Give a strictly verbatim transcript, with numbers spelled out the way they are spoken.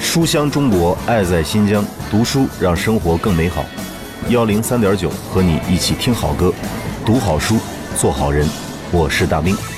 书香中国，爱在新疆，读书让生活更美好。幺零三点九和你一起听好歌，读好书，做好人。我是大兵。